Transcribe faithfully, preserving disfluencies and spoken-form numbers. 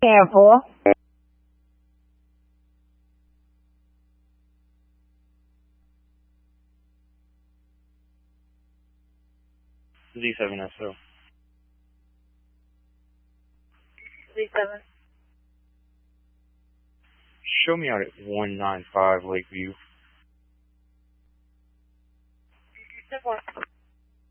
ten four. Z seven S O. Z seven. Show me out at one nine five Lakeview. ten four.